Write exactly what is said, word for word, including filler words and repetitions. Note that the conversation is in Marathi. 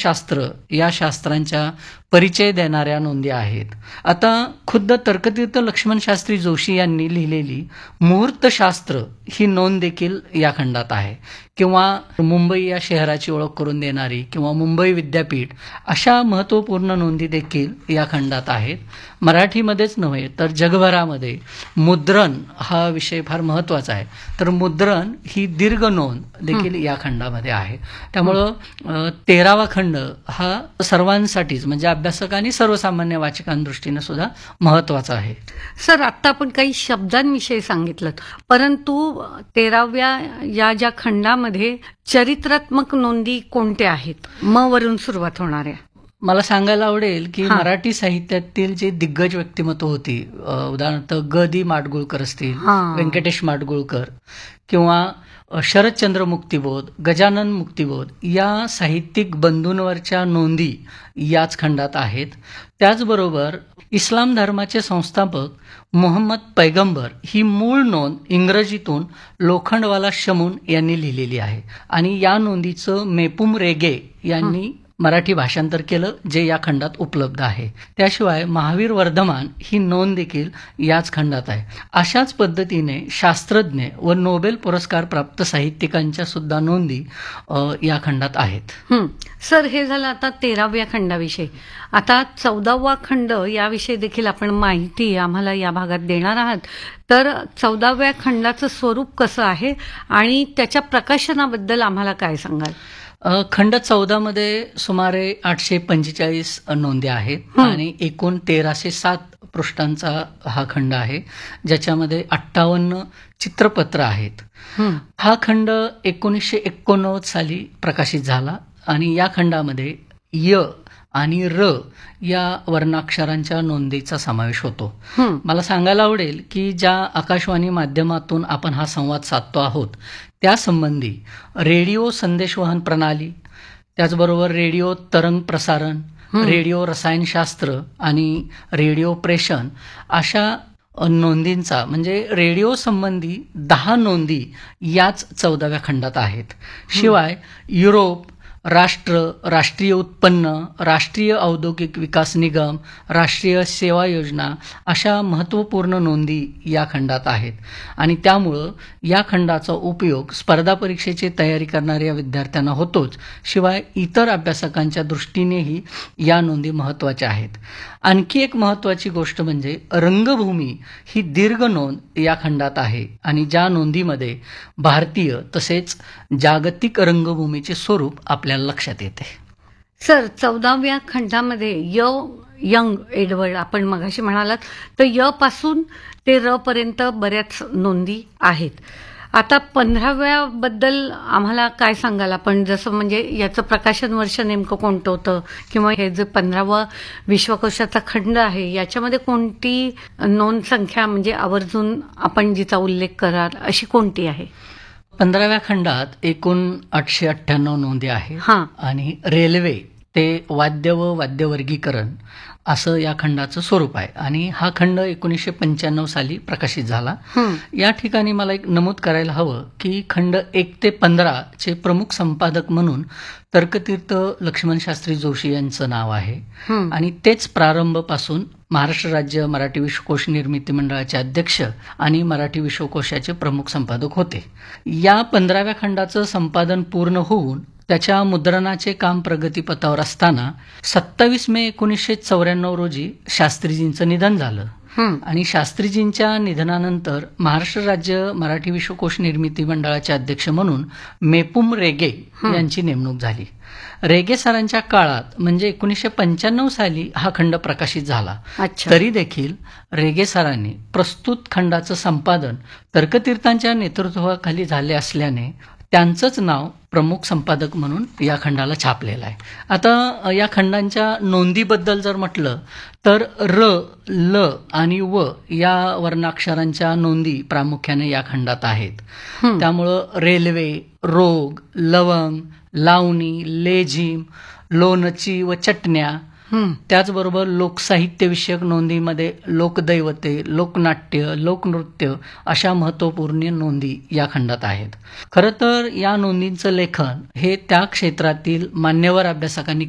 शास्त्र या शास्त्रांच्या परिचय देणाऱ्या नोंदी आहेत. आता खुद्द तर्कतीर्थ लक्ष्मण शास्त्री जोशी यांनी लिहिलेली मुहूर्तशास्त्र ही नोंद देखील या खंडात आहे, किंवा मुंबई या शहराची ओळख करून देणारी किंवा मुंबई विद्यापीठ अशा महत्त्वपूर्ण नोंदी देखील या खंडात आहेत. मराठीमध्येच नव्हे तर जगभरामध्ये मुद्रण हा विषय फार महत्त्वाचा आहे, तर मुद्रण ही दीर्घ नोंद देखील या खंडामध्ये आहे. त्यामुळं तेरावा खंड हा सर्वांसाठीच म्हणजे अभ्यासक आणि सर्वसामान्य वाचकांदृष्टीने सुद्धा महत्त्वाचा आहे. सर, आता आपण काही शब्दांविषयी सांगितलं, परंतु तेराव्या या ज्या खंडामध्ये चरित्रात्मक नोंदी कोणत्या आहेत? म वरून सुरुवात होणाऱ्या. मला सांगायला आवडेल की मराठी साहित्यातील जे दिग्गज व्यक्तिमत्व होती, उदाहरणार्थ ग दी माडगुळकर असतील, व्यंकटेश माडगुळकर किंवा शरदचंद्र मुक्तिबोध, गजानन मुक्तिबोध या साहित्यिक बंधूंवरच्या नोंदी याच खंडात आहेत. त्याचबरोबर इस्लाम धर्माचे संस्थापक मोहम्मद पैगंबर ही मूळ नोंद इंग्रजीतून लोखंडवाला शमून यांनी लिहिलेली आहे आणि या नोंदीचं मेपुम रेगे यांनी मराठी भाषांतर केलं, जे या खंडात उपलब्ध आहे. त्याशिवाय महावीर वर्धमान ही नोंद देखील याच खंडात आहे. अशाच पद्धतीने शास्त्रज्ञ व नोबेल पुरस्कार प्राप्त साहित्यिकांच्या सुद्धा नोंदी या खंडात आहेत. सर, हे झालं आता तेराव्या खंडाविषयी. आता चौदावा खंड याविषयी देखील आपण माहिती आम्हाला या भागात देणार आहात. तर चौदाव्या खंडाचं स्वरूप कसं आहे आणि त्याच्या प्रकाशनाबद्दल आम्हाला काय सांगाल? खंड चौदा मध्ये सुमारे आठशे पंचेचाळीस नोंदी आहेत आणि एकूण तेराशे सात पृष्ठांचा हा खंड आहे, ज्याच्यामध्ये अठ्ठावन्न चित्रपत्र आहेत. हा खंड एकोणीसशे एकोणनव्वद साली प्रकाशित झाला आणि या खंडामध्ये य आणि र या वर्णाक्षरांच्या नोंदीचा समावेश होतो. मला सांगायला आवडेल की ज्या आकाशवाणी माध्यमातून आपण हा संवाद साधतो आहोत त्यासंबंधी रेडिओ संदेशवहन प्रणाली, त्याचबरोबर रेडिओ तरंग प्रसारण, रेडिओ रसायनशास्त्र आणि रेडिओ प्रेषण अशा नोंदींचा म्हणजे रेडिओ संबंधी दहा नोंदी याच चौदाव्या खंडात आहेत. शिवाय युरोप, राष्ट्र, राष्ट्रीय उत्पन्न, राष्ट्रीय औद्योगिक विकास निगम, राष्ट्रीय सेवा योजना अशा महत्त्वपूर्ण नोंदी या खंडात आहेत आणि त्यामुळं या खंडाचा उपयोग स्पर्धा परीक्षेची तयारी करणाऱ्या विद्यार्थ्यांना होतोच, शिवाय इतर अभ्यासकांच्या दृष्टीनेही या नोंदी महत्त्वाच्या आहेत. आणखी एक महत्त्वाची गोष्ट म्हणजे रंगभूमी ही दीर्घ नोंद या खंडात आहे आणि ज्या नोंदीमध्ये भारतीय तसेच जागतिक रंगभूमीचे स्वरूप आपल्याला लक्षात येते. सर, चौदाव्या खंडामध्ये य यंग एडवर्ड आपण मगाशी म्हणालात, तर य पासून ते र पर्यंत बऱ्याच नोंदी आहेत. आता पंधराव्या बद्दल आम्हाला काय सांगाल आपण? जसं म्हणजे याचं प्रकाशन वर्ष नेमकं कोणतं होतं किंवा हे जे पंधरावा विश्वकोशाचा खंड आहे याच्यामध्ये कोणती नोंद संख्या म्हणजे आवर्जून आपण जिचा उल्लेख कराल अशी कोणती आहे? पंधराव्या खंडात एकूण आठशे अठ्ठ्याण्णव नोंदी आहेत आणि रेल्वे ते वाद्य व वाद्यवर्गीकरण असं या खंडाचं स्वरूप आहे आणि हा खंड एकोणीसशे पंच्याण्णव साली प्रकाशित झाला. या ठिकाणी मला एक नमूद करायला हवं की खंड एक ते पंधरा चे प्रमुख संपादक म्हणून तर्कतीर्थ लक्ष्मण शास्त्री जोशी यांचं नाव आहे आणि तेच प्रारंभपासून महाराष्ट्र राज्य मराठी विश्वकोश निर्मिती मंडळाचे अध्यक्ष आणि मराठी विश्वकोशाचे प्रमुख संपादक होते. या पंधराव्या खंडाचं संपादन पूर्ण होऊन त्याच्या मुद्रणाचे काम प्रगतीपथावर असताना सत्तावीस मे एकोणीसशे चौऱ्याण्णव रोजी शास्त्रीजींचं निधन झालं आणि शास्त्रीजींच्या निधनानंतर महाराष्ट्र राज्य मराठी विश्वकोश निर्मिती मंडळाचे अध्यक्ष म्हणून मेपुम रेगे यांची नेमणूक झाली. रेगे सरांच्या काळात म्हणजे एकोणीसशे पंच्याण्णव साली हा खंड प्रकाशित झाला. तरी देखील रेगे सरांनी प्रस्तुत खंडाचं संपादन तर्कतीर्थांच्या नेतृत्वाखाली झाले असल्याने त्यांचंच नाव प्रमुख संपादक म्हणून या खंडाला छापलेलं आहे. आता या खंडांच्या नोंदीबद्दल जर म्हटलं तर र, ल आणि व या वर्णाक्षरांच्या नोंदी प्रामुख्याने या खंडात आहेत. त्यामुळं रेल्वे, रोग, लवंग, लावणी, लेझिम, लोणची व चटण्या, त्याचबरोबर लोकसाहित्य विषयक नोंदीमध्ये लोकदैवते, लोकनाट्य, लोकनृत्य अशा महत्त्वपूर्ण नोंदी या खंडात आहेत. खरं तर या नोंदींचं लेखन हे त्या क्षेत्रातील मान्यवर अभ्यासकांनी